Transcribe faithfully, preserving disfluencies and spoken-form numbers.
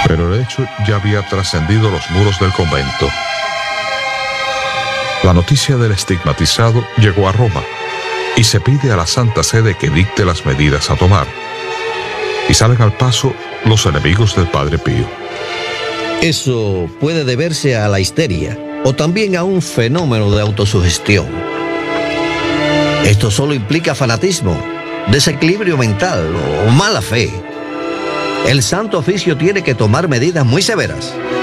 Pero el hecho ya había trascendido los muros del convento. La noticia del estigmatizado llegó a Roma y se pide a la Santa Sede que dicte las medidas a tomar. Y salen al paso los enemigos del Padre Pío. Eso puede deberse a la histeria o también a un fenómeno de autosugestión. Esto solo implica fanatismo, desequilibrio mental o mala fe. El Santo Oficio tiene que tomar medidas muy severas.